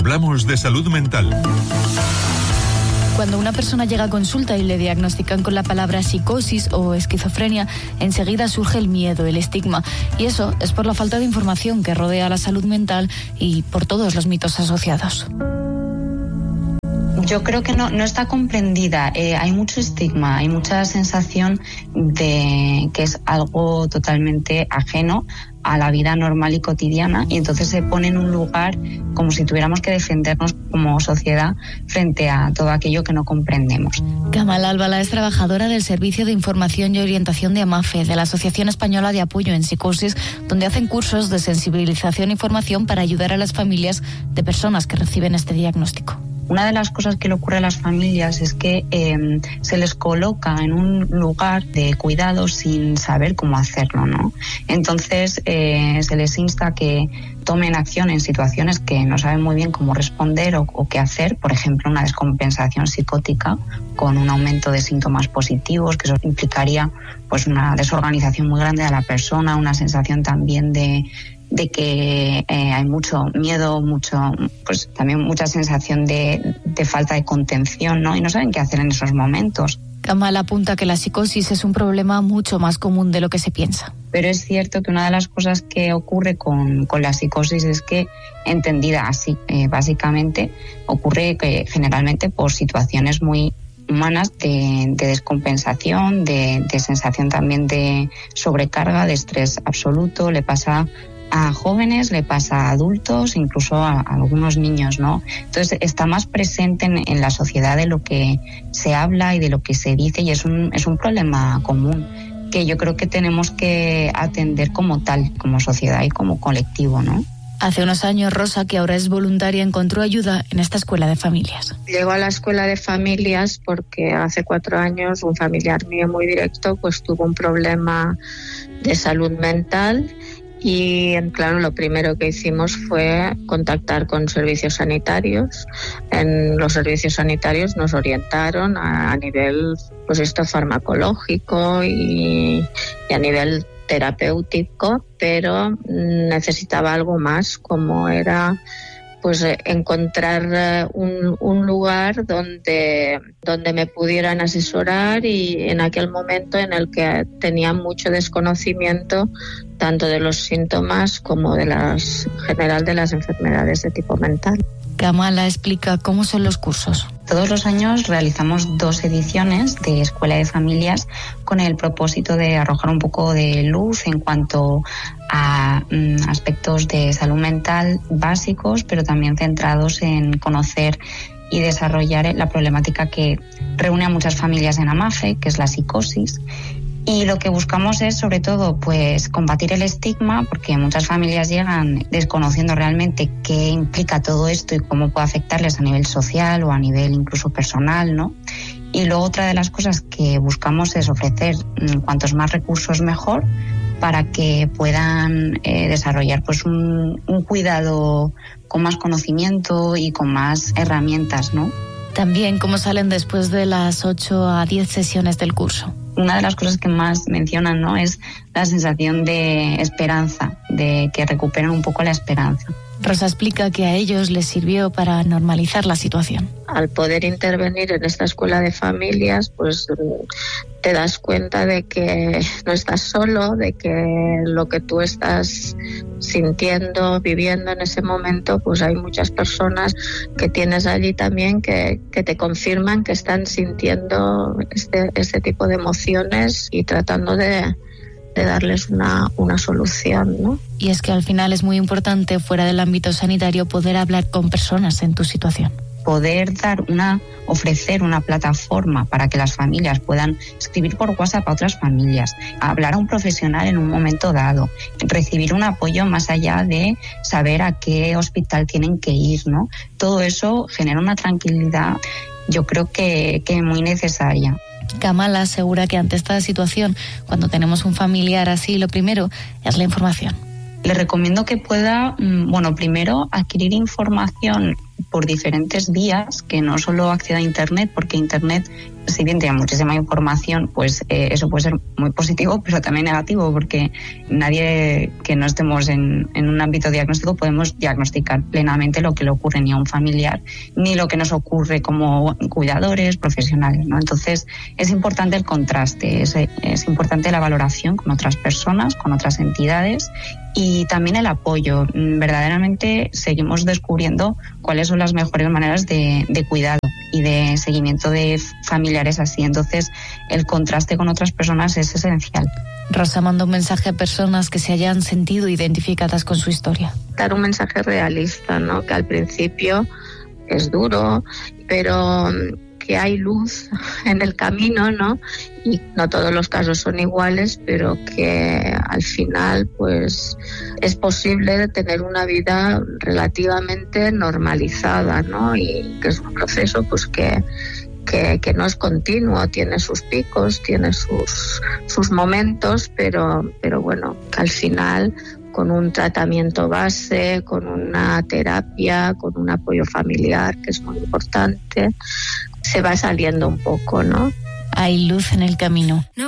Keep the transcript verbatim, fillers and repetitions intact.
hablamos de salud mental. Cuando una persona llega a consulta y le diagnostican con la palabra psicosis o esquizofrenia, enseguida surge el miedo, el estigma. Y eso es por la falta de información que rodea la salud mental y por todos los mitos asociados. Yo creo que no, no está comprendida. Eh, hay mucho estigma, hay mucha sensación de que es algo totalmente ajeno a la vida normal y cotidiana, y entonces se pone en un lugar como si tuviéramos que defendernos como sociedad frente a todo aquello que no comprendemos. Kamal Albala es trabajadora del Servicio de Información y Orientación de AMAFE, de la Asociación Española de Apoyo en Psicosis, donde hacen cursos de sensibilización y formación para ayudar a las familias de personas que reciben este diagnóstico. Una de las cosas que le ocurre a las familias es que eh, se les coloca en un lugar de cuidado sin saber cómo hacerlo, ¿no? Entonces eh, se les insta a que tomen acción en situaciones que no saben muy bien cómo responder o, o qué hacer, por ejemplo, una descompensación psicótica con un aumento de síntomas positivos, que eso implicaría pues una desorganización muy grande de la persona, una sensación también de de que eh, hay mucho miedo, mucho, pues también mucha sensación de, de falta de contención, ¿no? Y no saben qué hacer en esos momentos. Kamal apunta que la psicosis es un problema mucho más común de lo que se piensa. Pero es cierto que una de las cosas que ocurre con, con la psicosis es que, entendida así, eh, básicamente, ocurre que generalmente por situaciones muy humanas de, de descompensación, de, de sensación también de sobrecarga, de estrés absoluto. Le pasa a jóvenes, le pasa a adultos, incluso a, a algunos niños, ¿no? Entonces está más presente en, en la sociedad de lo que se habla y de lo que se dice, y es un, es un problema común que yo creo que tenemos que atender como tal, como sociedad y como colectivo, ¿no? Hace unos años, Rosa, que ahora es voluntaria, encontró ayuda en esta escuela de familias. Llegó a la escuela de familias porque hace cuatro años un familiar mío muy directo pues tuvo un problema de salud mental. Y claro, lo primero que hicimos fue contactar con servicios sanitarios. En los servicios sanitarios nos orientaron a, a nivel, pues esto farmacológico y, y a nivel terapéutico, pero necesitaba algo más, como era pues encontrar un, un lugar donde, donde me pudieran asesorar, y en aquel momento en el que tenía mucho desconocimiento tanto de los síntomas como de las general de las enfermedades de tipo mental. Kamala explica cómo son los cursos. Todos los años realizamos dos ediciones de Escuela de Familias con el propósito de arrojar un poco de luz en cuanto a mm, aspectos de salud mental básicos, pero también centrados en conocer y desarrollar la problemática que reúne a muchas familias en AMAFE, que es la psicosis. Y lo que buscamos es, sobre todo, pues combatir el estigma, porque muchas familias llegan desconociendo realmente qué implica todo esto y cómo puede afectarles a nivel social o a nivel incluso personal, ¿no? Y luego otra de las cosas que buscamos es ofrecer mmm, cuantos más recursos mejor, para que puedan eh, desarrollar pues un, un cuidado con más conocimiento y con más herramientas, ¿no? También cómo salen después de las ocho a diez sesiones del curso. Una de las cosas que más mencionan, ¿no?, es la sensación de esperanza, de que recuperen un poco la esperanza. Rosa explica que a ellos les sirvió para normalizar la situación. Al poder intervenir en esta escuela de familias, pues te das cuenta de que no estás solo, de que lo que tú estás sintiendo, viviendo en ese momento, pues hay muchas personas que tienes allí también que, que te confirman que están sintiendo este, este tipo de emociones y tratando de, de darles una, una solución, ¿no? Y es que al final es muy importante, fuera del ámbito sanitario, poder hablar con personas en tu situación. Poder dar una, ofrecer una plataforma para que las familias puedan escribir por WhatsApp a otras familias, hablar a un profesional en un momento dado, recibir un apoyo más allá de saber a qué hospital tienen que ir, ¿no? Todo eso genera una tranquilidad, yo creo que, que muy necesaria. Kamala asegura que ante esta situación, cuando tenemos un familiar así, lo primero es la información. Le recomiendo que pueda, bueno, primero adquirir información por diferentes vías, que no solo acceda a Internet, porque Internet si bien tiene muchísima información, pues eh, eso puede ser muy positivo, pero también negativo, porque nadie que no estemos en, en un ámbito diagnóstico podemos diagnosticar plenamente lo que le ocurre ni a un familiar, ni lo que nos ocurre como cuidadores, profesionales, ¿no? Entonces, es importante el contraste, es, es importante la valoración con otras personas, con otras entidades, y también el apoyo. Verdaderamente seguimos descubriendo cuáles son las mejores maneras de, de cuidado y de seguimiento de familiares así. Entonces, el contraste con otras personas es esencial. Rosa manda un mensaje a personas que se hayan sentido identificadas con su historia. Dar un mensaje realista, ¿no? Que al principio es duro, pero que hay luz en el camino, ¿no? Y no todos los casos son iguales, pero que al final pues es posible tener una vida relativamente normalizada, ¿no? Y que es un proceso pues que que, que no es continuo, tiene sus picos, tiene sus sus momentos, pero pero bueno, que al final con un tratamiento base, con una terapia, con un apoyo familiar, que es muy importante, se va saliendo un poco, ¿no? Hay luz en el camino.